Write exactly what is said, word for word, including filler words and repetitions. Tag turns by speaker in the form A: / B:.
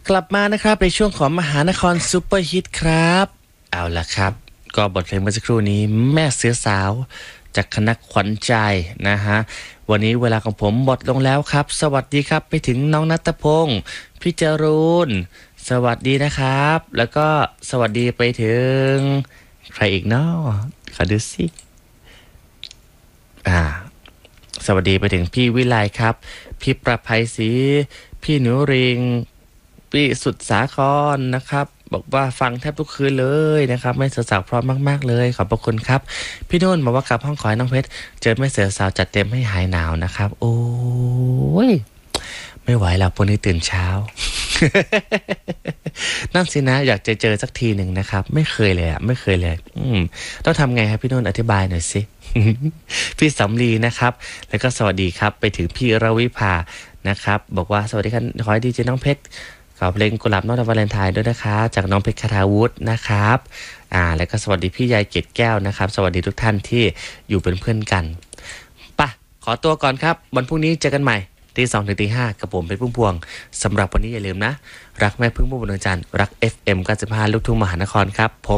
A: กลับมานะครับในช่วงของมหานครซูเปอร์ฮิตครับเอาล่ะครับก็บทเพลงเมื่อสักครู่นี้แม่เสือสาวจากคณะขวัญใจนะฮะวันนี้เวลาของผมหมดลงแล้วครับสวัสดีครับไปถึงน้องณัฐพงศ์พี่จรูนสวัสดีนะครับแล้วก็สวัสดีไปถึงใครอีกเนาะขอดูสิอ่าสวัสดีไปถึงพี่วิไลครับพี่ประภัยศรีพี่หนูริงพี่สุดสาครนะครับบอกว่าฟังแทบทุกคืนเลยนะครับแม่เสือสาวพร้อมมากๆเลยขอบพระคุณครับพี่นุ่นบอกว่ากลับห้องขอให้น้องเพชรเจอแม่เสือสาวจัดเต็มให้หายหนาวนะครับโอ้ยไม่ไหวแล้วพรุ่งนี้ตื่นเช้า นั่นสินะอยากจะเจอสักทีหนึ่งนะครับไม่เคยเลยอ่ะไม่เคยเลยอืมต้องทำไงครับพี่นุ่นอธิบายหน่อยสิ พี่สำลีนะครับแล้วก็สวัสดีครับไปถึงพี่รวิภานะครับบอกว่าสวัสดีครับขอให้ดีเจน้องเพชรขอเพลงกุหลาบนอกวาเลนไทน์ด้วยนะคะจากน้องเพชรคทาวุฒินะครับอ่าแล้วก็สวัสดีพี่ยายเกศแก้วนะครับสวัสดีทุกท่านที่อยู่เป็นเพื่อนกันป่ะขอตัวก่อนครับวันพรุ่งนี้เจอกันใหม่ตีสองถึงตีห้ากับผมเป็นพุ่มพวงสำหรับวันนี้อย่าลืมนะรักแม่พึ่งพุ่มพวงดวงจันทร์รัก เอฟ เอ็ม เก้าสิบห้าลูกทุ่งมหานครครับผม